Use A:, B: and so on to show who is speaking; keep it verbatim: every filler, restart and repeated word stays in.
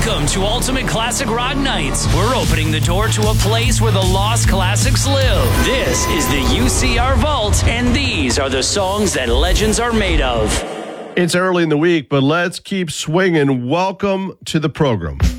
A: Welcome to Ultimate Classic Rock Nights. We're opening the door to a place where the lost classics live. This is the U C R Vault, and these are the songs that legends are made of.
B: It's early in the week, but let's keep swinging. Welcome to the program.